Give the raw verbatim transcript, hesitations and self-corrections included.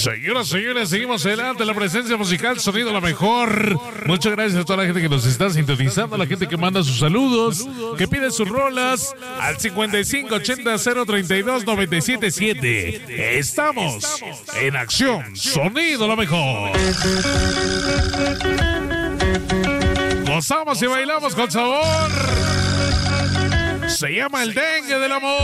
Señoras, señores, seguimos adelante. La presencia musical, sonido la mejor. Muchas gracias a toda la gente que nos está sintonizando, a la gente que manda sus saludos, que pide sus rolas al cincuenta y cinco ochenta cero treinta y dos noventa y siete siete. Estamos en acción, sonido la mejor. Gozamos y bailamos con sabor. Se llama el dengue del amor.